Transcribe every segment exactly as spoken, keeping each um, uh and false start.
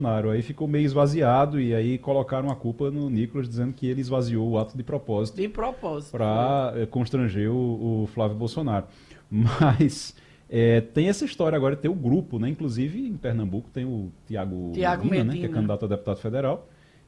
Bolsonaro. Aí ficou meio esvaziado e aí colocaram a culpa no Nicolas, dizendo que ele esvaziou o ato de propósito. De propósito. Para constranger o, o Flávio Bolsonaro. Mas é, tem essa história agora, tem o grupo, né? Inclusive em Pernambuco tem o Tiago Tiago Medina, Medina, né? Que é candidato a deputado federal.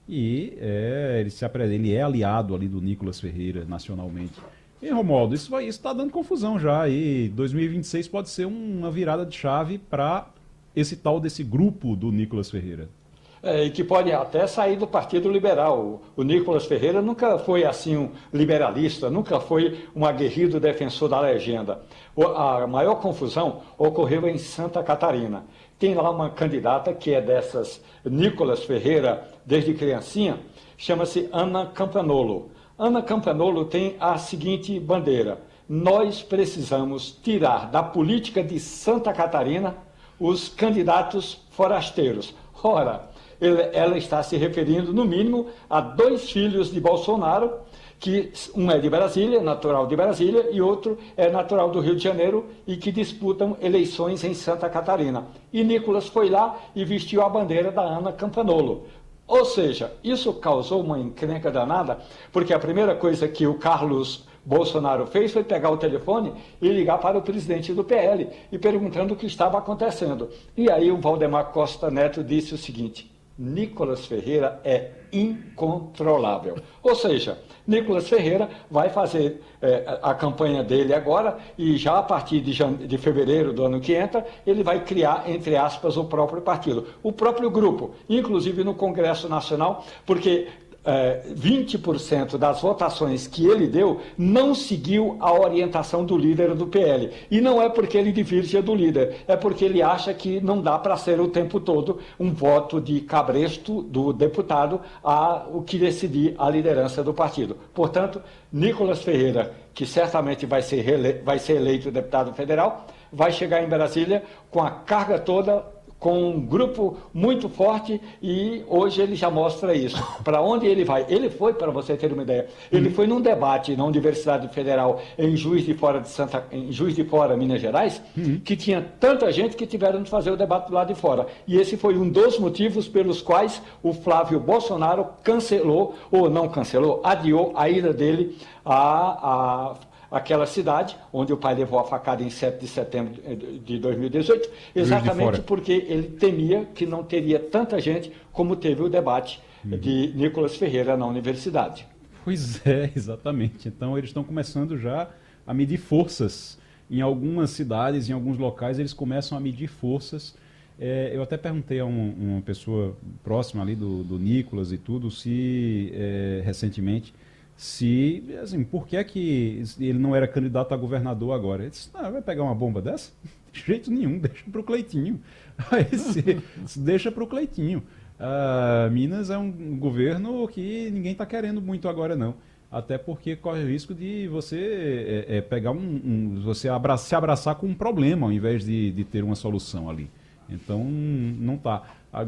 E é, ele, se apre- ele é aliado ali do Nicolas Ferreira nacionalmente. E, Romualdo, isso está dando confusão já. E dois mil e vinte e seis pode ser uma virada de chave para esse tal desse grupo do Nicolas Ferreira. É, e que pode até sair do Partido Liberal. O, o Nicolas Ferreira nunca foi assim um liberalista, nunca foi um aguerrido defensor da legenda. O, a maior confusão ocorreu em Santa Catarina. Tem lá uma candidata que é dessas Nicolas Ferreira desde criancinha, chama-se Ana Campanolo. Ana Campanolo tem a seguinte bandeira: nós precisamos tirar da política de Santa Catarina os candidatos forasteiros. Ora, ela está se referindo, no mínimo, a dois filhos de Bolsonaro, que um é de Brasília, natural de Brasília, e outro é natural do Rio de Janeiro, e que disputam eleições em Santa Catarina. E Nicolas foi lá e vestiu a bandeira da Ana Campanolo. Ou seja, isso causou uma encrenca danada, porque a primeira coisa que o Carlos Bolsonaro fez foi pegar o telefone e ligar para o presidente do P L e perguntando o que estava acontecendo. E aí o Valdemar Costa Neto disse o seguinte: Nicolas Ferreira é incontrolável. Ou seja, Nicolas Ferreira vai fazer é, a campanha dele agora e já a partir de, de fevereiro do ano que entra, ele vai criar, entre aspas, o próprio partido, o próprio grupo, inclusive no Congresso Nacional, porque É, vinte por cento das votações que ele deu não seguiu a orientação do líder do P L. E não é porque ele divirge do líder, é porque ele acha que não dá para ser o tempo todo um voto de cabresto do deputado a o que decidir a liderança do partido. Portanto, Nicolas Ferreira, que certamente vai ser, rele... vai ser eleito deputado federal, vai chegar em Brasília com a carga toda, com um grupo muito forte, e hoje ele já mostra isso. Para onde ele vai? Ele foi, para você ter uma ideia, ele foi num debate na Universidade Federal em Juiz de Fora, de Santa, em Juiz de Fora, Minas Gerais, uhum. que tinha tanta gente que tiveram de fazer o debate do lado de fora. E esse foi um dos motivos pelos quais o Flávio Bolsonaro cancelou, ou não cancelou, adiou a ida dele a... a aquela cidade onde o pai levou a facada em sete de setembro de dois mil e dezoito, exatamente porque ele temia que não teria tanta gente como teve o debate uhum. de Nicolas Ferreira na universidade. Pois é, exatamente. Então eles estão começando já a medir forças. Em algumas cidades, em alguns locais, eles começam a medir forças. É, eu até perguntei a um, uma pessoa próxima ali do, do Nicolas e tudo, se é, recentemente... se, assim, por que é que ele não era candidato a governador agora? Ele disse, não, vai pegar uma bomba dessa? De jeito nenhum, deixa pro Cleitinho. Aí se, se deixa pro Cleitinho. Uh, Minas é um governo que ninguém está querendo muito agora, não. Até porque corre o risco de você é, é, pegar um, um você abra, se abraçar com um problema ao invés de, de ter uma solução ali. Então, não tá.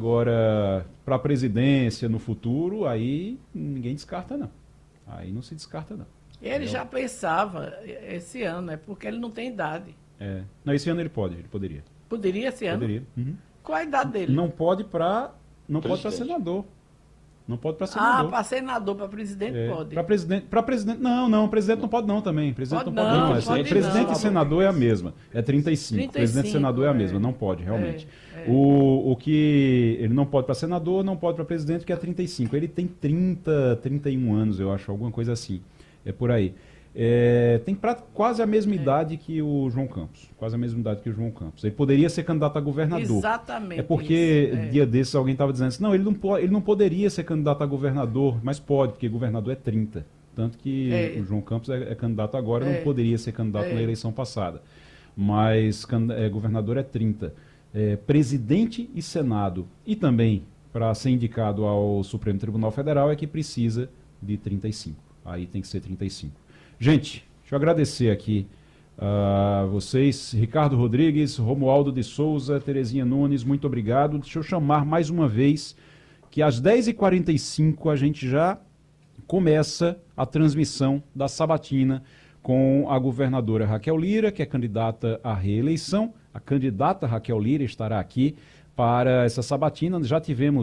Agora, para a presidência no futuro, aí ninguém descarta, não. Aí não se descarta, não. Ele já pensava esse ano, é porque ele não tem idade. É. Não, esse ano ele pode, ele poderia. Poderia esse ano? Poderia. Uhum. Qual a idade dele? Não pode para não pode para senador. Não pode para senador. Ah, para senador, para presidente é. pode. Para presidente, para presidente, não, não, presidente não pode não também. Presidente pode não pode não. não. Pode é, presidente não. e senador é a mesma. É trinta e cinco. trinta e cinco Presidente e senador é, é a mesma, não pode, realmente. É, é. O, o que ele não pode para senador, não pode para presidente, porque é trinta e cinco. Ele tem trinta, trinta e um anos, eu acho, alguma coisa assim. É por aí. É, tem pra, quase a mesma é. idade que o João Campos. Quase a mesma idade que o João Campos. Ele poderia ser candidato a governador. Exatamente. É porque, isso, é. dia desses, alguém estava dizendo assim, não, ele não, pode, ele não poderia ser candidato a governador, mas pode, porque governador é trinta. Tanto que é. o João Campos é, é candidato agora, é. não poderia ser candidato é. na eleição passada. Mas é, governador é trinta. É, presidente e Senado, e também para ser indicado ao Supremo Tribunal Federal, é que precisa de trinta e cinco. Aí tem que ser trinta e cinco. Gente, deixa eu agradecer aqui a uh, vocês, Ricardo Rodrigues, Romualdo de Souza, Terezinha Nunes, muito obrigado. Deixa eu chamar mais uma vez que às dez e quarenta e cinco a gente já começa a transmissão da sabatina com a governadora Raquel Lira, que é candidata à reeleição. A candidata Raquel Lira estará aqui para essa sabatina. Já tivemos